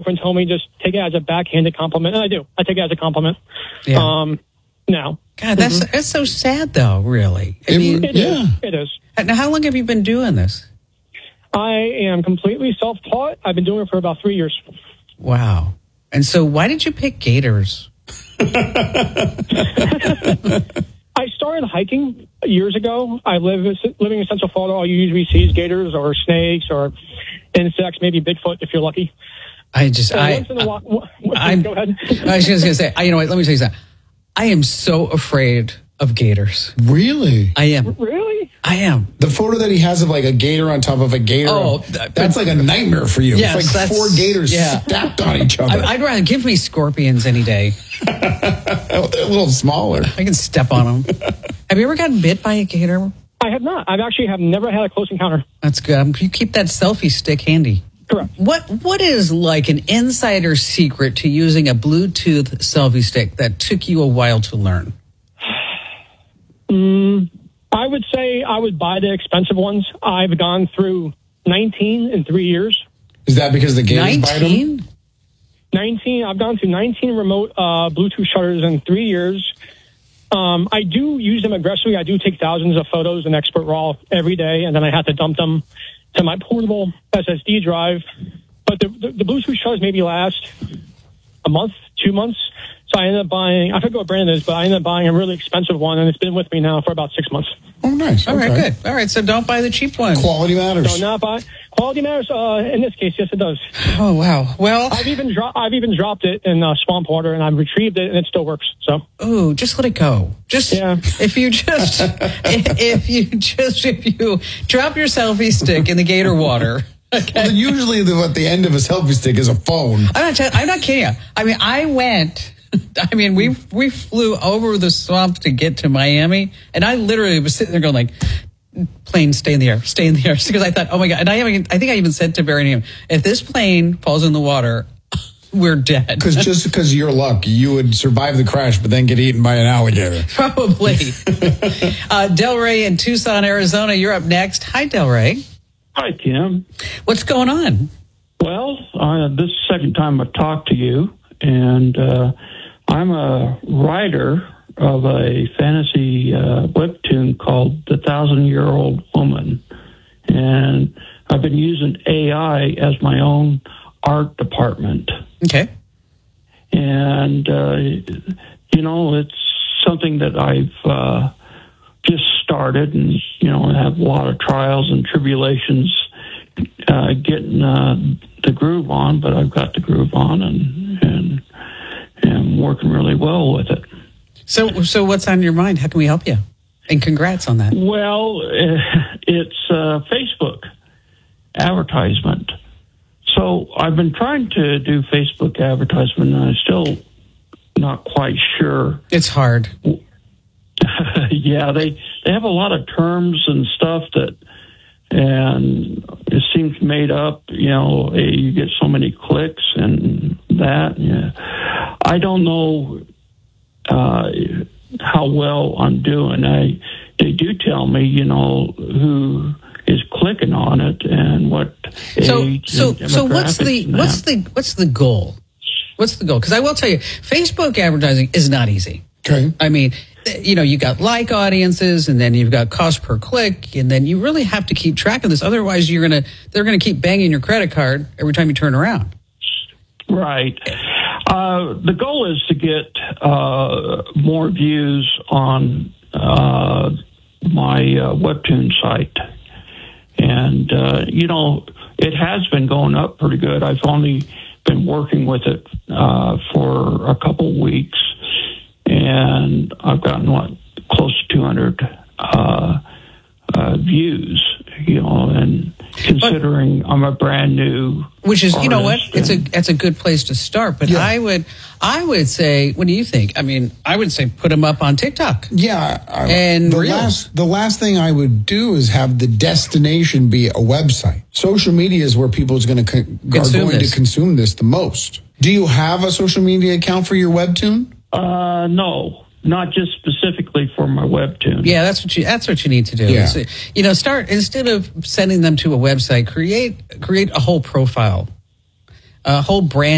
girlfriend told me just take it as a backhanded compliment, and I do. I take it as a compliment. Yeah. Now. God, that's so sad, though, really. I mean, It is. Now, how long have you been doing this? I am completely self-taught. I've been doing it for about 3 years. Wow. And so why did you pick gators? I started hiking years ago. Living in Central Florida, all you usually see is gators or snakes or insects, maybe Bigfoot if you're lucky. Go ahead. I was just going to say, you know what, let me tell you something. I am so afraid of gators. Really? I am. Really? I am. The photo that he has of like a gator on top of a gator, that's like a nightmare for you. Yes, it's like 4 gators stacked on each other. I'd rather give me scorpions any day. They're a little smaller. I can step on them. Have you ever gotten bit by a gator? I have not. I've actually never had a close encounter. That's good. You keep that selfie stick handy. Correct. What is like an insider secret to using a Bluetooth selfie stick that took you a while to learn? I would say I would buy the expensive ones. I've gone through 19 in 3 years. Is that because the gators bite them? 19. I've gone through 19 remote Bluetooth shutters in 3 years. I do use them aggressively. I do take thousands of photos in Expert RAW every day, and then I have to dump them to my portable SSD drive. But the Bluetooth shutters maybe last a month, 2 months. So I ended up buying, I forget what brand it is, but I ended up buying a really expensive one, and it's been with me now for about 6 months. Oh, nice. All right, good. All right, so don't buy the cheap one. Quality matters. So not buy. Quality matters. In this case, yes, it does. Oh, wow. Well, I've even dropped it in swamp water, and I've retrieved it, and it still works. So. Oh, just let it go. If you drop your selfie stick in the gator water. Okay. Well, usually at the end of a selfie stick is a phone. I'm not kidding you. I mean, we flew over the swamp to get to Miami, and I literally was sitting there going like, plane, stay in the air, because I thought, oh my God. And I think I even said to Barry, if this plane falls in the water, we're dead. Because you're lucky, you would survive the crash, but then get eaten by an alligator. Probably. Delray in Tucson, Arizona, you're up next. Hi, Delray. Hi, Kim. What's going on? Well, this is the second time I've talked to you, and I'm a writer of a fantasy webtoon called The 1,000-Year-Old Woman, and I've been using AI as my own art department. Okay. And, it's something that I've just started, and, I have a lot of trials and tribulations getting the groove on, but I've got the groove on and I'm working really well with it. So what's on your mind? How can we help you? And congrats on that. Well, it's Facebook advertisement. So I've been trying to do Facebook advertisement, and I'm still not quite sure. It's hard. Yeah, they have a lot of terms and stuff and it seems made up. You get so many clicks and that. Yeah. I don't know how well I'm doing. They do tell me, who is clicking on it and what age. So what's the goal? What's the goal? Because I will tell you, Facebook advertising is not easy. Okay. I mean, you got like audiences, and then you've got cost per click, and then you really have to keep track of this. Otherwise, they're gonna keep banging your credit card every time you turn around. Right. The goal is to get more views on my webtoon site, and it has been going up pretty good. I've only been working with it for a couple weeks, and I've gotten close to 200 views. And considering I'm a brand new, which is, artist, it's a good place to start. But yeah. I would say, what do you think? I mean, I would say put them up on TikTok. Yeah, and the last thing I would do is have the destination be a website. Social media is where people are going to consume this the most. Do you have a social media account for your webtoon? No. Not just specifically for my webtoon. Yeah, that's what you need to do. Yeah. Start, instead of sending them to a website, create a whole profile, a whole brand